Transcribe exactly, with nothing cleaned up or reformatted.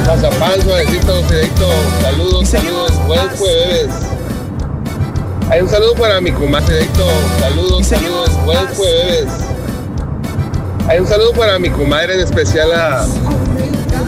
Mazapán, suavecito, directo. Saludos, saludos. Buen jueves. Hay un saludo para mi comadre, directo. Saludos, saludos. Buen jueves. Hay un saludo para mi comadre, en especial a